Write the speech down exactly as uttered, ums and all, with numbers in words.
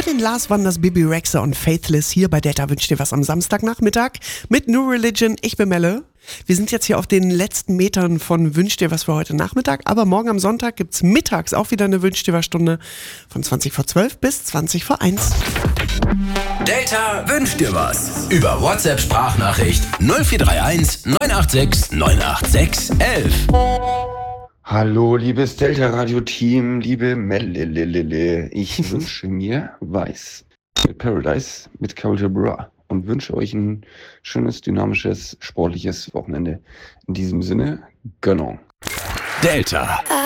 den Lars Wanders, Bibi Rexha und Faithless hier bei Delta wünscht dir was am Samstagnachmittag mit New Religion. Ich bin Melle. Wir sind jetzt hier auf den letzten Metern von Wünsch dir was für heute Nachmittag, aber morgen am Sonntag gibt's mittags auch wieder eine Wünsch dir was Stunde von zwanzig vor zwölf bis zwanzig vor eins. Delta wünscht dir was. Über WhatsApp-Sprachnachricht null vier drei eins neun acht sechs neun acht sechs eins eins. Hallo, liebes Delta-Radio-Team, liebe Melle, ich wünsche mir Weiß mit Paradise mit Culture Bra und wünsche euch ein schönes, dynamisches, sportliches Wochenende. In diesem Sinne, Gönnung. Delta.